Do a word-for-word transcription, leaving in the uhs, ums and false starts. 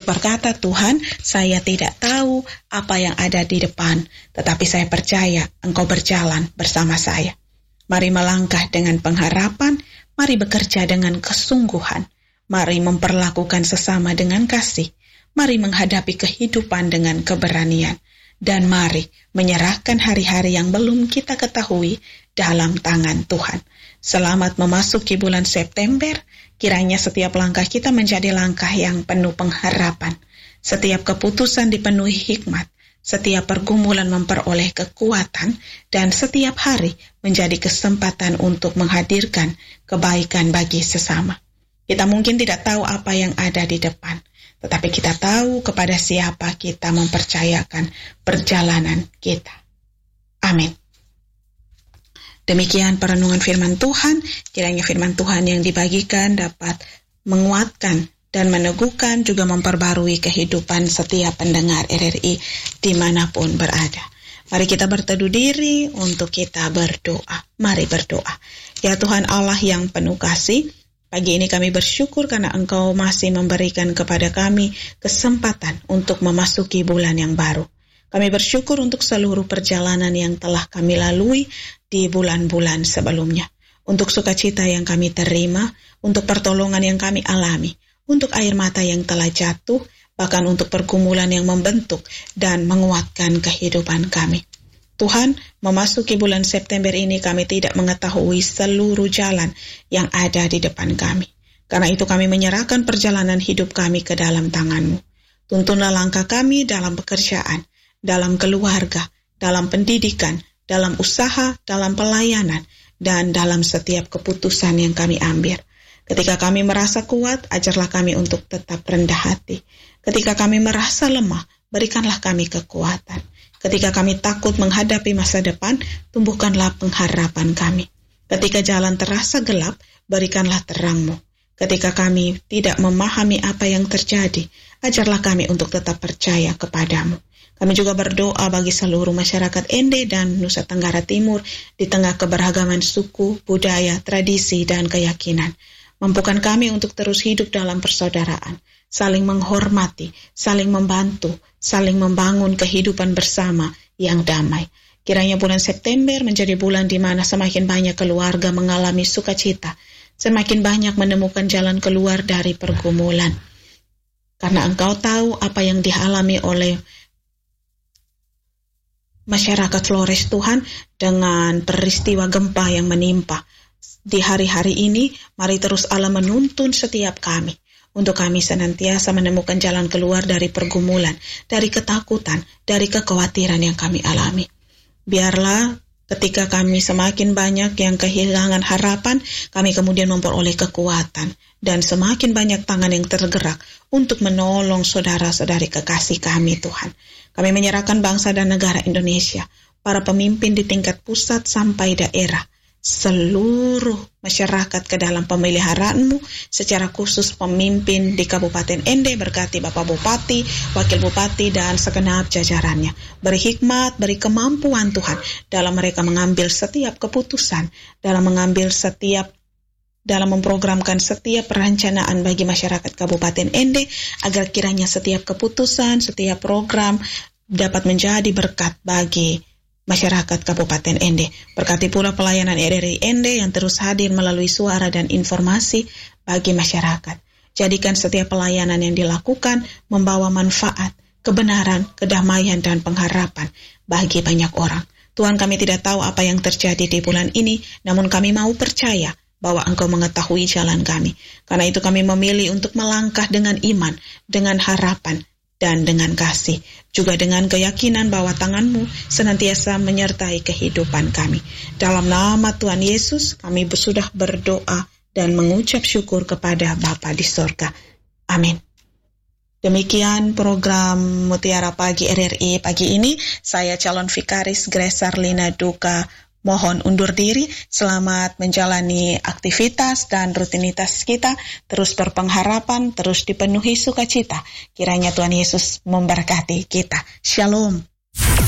berkata, Tuhan, saya tidak tahu apa yang ada di depan, tetapi saya percaya Engkau berjalan bersama saya. Mari melangkah dengan pengharapan, mari bekerja dengan kesungguhan, mari memperlakukan sesama dengan kasih, mari menghadapi kehidupan dengan keberanian, dan mari menyerahkan hari-hari yang belum kita ketahui dalam tangan Tuhan. Selamat memasuki bulan September, kiranya setiap langkah kita menjadi langkah yang penuh pengharapan, setiap keputusan dipenuhi hikmat, setiap pergumulan memperoleh kekuatan, dan setiap hari menjadi kesempatan untuk menghadirkan kebaikan bagi sesama. Kita mungkin tidak tahu apa yang ada di depan, tetapi kita tahu kepada siapa kita mempercayakan perjalanan kita. Amin. Demikian perenungan firman Tuhan, kiranya firman Tuhan yang dibagikan dapat menguatkan dan meneguhkan, juga memperbarui kehidupan setiap pendengar R R I dimanapun berada. Mari kita berteduh diri untuk kita berdoa. Mari berdoa. Ya Tuhan Allah yang penuh kasih, pagi ini kami bersyukur karena Engkau masih memberikan kepada kami kesempatan untuk memasuki bulan yang baru. Kami bersyukur untuk seluruh perjalanan yang telah kami lalui di bulan-bulan sebelumnya. Untuk sukacita yang kami terima, untuk pertolongan yang kami alami, untuk air mata yang telah jatuh, bahkan untuk pergumulan yang membentuk dan menguatkan kehidupan kami. Tuhan, memasuki bulan September ini kami tidak mengetahui seluruh jalan yang ada di depan kami. Karena itu kami menyerahkan perjalanan hidup kami ke dalam tangan-Mu. Tuntunlah langkah kami dalam pekerjaan, dalam keluarga, dalam pendidikan, dalam usaha, dalam pelayanan, dan dalam setiap keputusan yang kami ambil. Ketika kami merasa kuat, ajarlah kami untuk tetap rendah hati. Ketika kami merasa lemah, berikanlah kami kekuatan. Ketika kami takut menghadapi masa depan, tumbuhkanlah pengharapan kami. Ketika jalan terasa gelap, berikanlah terang-Mu. Ketika kami tidak memahami apa yang terjadi, ajarlah kami untuk tetap percaya kepada-Mu. Kami juga berdoa bagi seluruh masyarakat Ende dan Nusa Tenggara Timur di tengah keberagaman suku, budaya, tradisi, dan keyakinan. Mampukan kami untuk terus hidup dalam persaudaraan, saling menghormati, saling membantu, saling membangun kehidupan bersama yang damai. Kiranya bulan September menjadi bulan di mana semakin banyak keluarga mengalami sukacita, semakin banyak menemukan jalan keluar dari pergumulan. Karena Engkau tahu apa yang dialami oleh masyarakat Flores, Tuhan, dengan peristiwa gempa yang menimpa. Di hari-hari ini, mari terus Allah menuntun setiap kami, untuk kami senantiasa menemukan jalan keluar dari pergumulan, dari ketakutan, dari kekhawatiran yang kami alami. Biarlah ketika kami semakin banyak yang kehilangan harapan, kami kemudian memperoleh kekuatan, dan semakin banyak tangan yang tergerak untuk menolong saudara-saudari kekasih kami, Tuhan. Kami menyerahkan bangsa dan negara Indonesia, para pemimpin di tingkat pusat sampai daerah, seluruh masyarakat ke dalam pemeliharaan-Mu, secara khusus pemimpin di Kabupaten Ende, berkati Bapak Bupati, Wakil Bupati, dan segenap jajarannya. Beri hikmat, beri kemampuan Tuhan, dalam mereka mengambil setiap keputusan, dalam mengambil setiap, dalam memprogramkan setiap perencanaan bagi masyarakat Kabupaten Ende, agar kiranya setiap keputusan, setiap program dapat menjadi berkat bagi masyarakat Kabupaten Ende. Berkati pula pelayanan R R I Ende yang terus hadir melalui suara dan informasi bagi masyarakat. Jadikan setiap pelayanan yang dilakukan membawa manfaat, kebenaran, kedamaian, dan pengharapan bagi banyak orang. Tuhan, kami tidak tahu apa yang terjadi di bulan ini, namun kami mau percaya bahwa Engkau mengetahui jalan kami. Karena itu kami memilih untuk melangkah dengan iman, dengan harapan, dan dengan kasih, juga dengan keyakinan bahwa tangan-Mu senantiasa menyertai kehidupan kami. Dalam nama Tuhan Yesus, kami sudah berdoa dan mengucap syukur kepada Bapa di sorga. Amin. Demikian program Mutiara Pagi R R I pagi ini. Saya calon vikaris Grace Arlina Duka mohon undur diri. Selamat menjalani aktivitas dan rutinitas kita. Terus berpengharapan, terus dipenuhi sukacita. Kiranya Tuhan Yesus memberkati kita. Shalom.